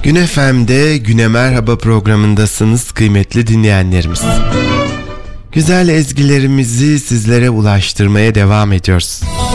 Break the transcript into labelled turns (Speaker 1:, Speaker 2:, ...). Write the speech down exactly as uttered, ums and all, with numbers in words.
Speaker 1: Gün F M'de Güne Merhaba programındasınız kıymetli dinleyenlerimiz. Güzel ezgilerimizi sizlere ulaştırmaya devam ediyoruz.